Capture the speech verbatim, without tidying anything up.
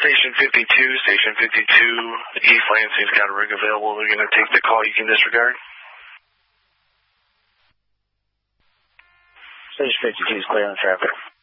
Station fifty-two, Station fifty-two, East Lansing's got a rig available. They're going to take the call. You can disregard. Station fifty-two is clear on traffic.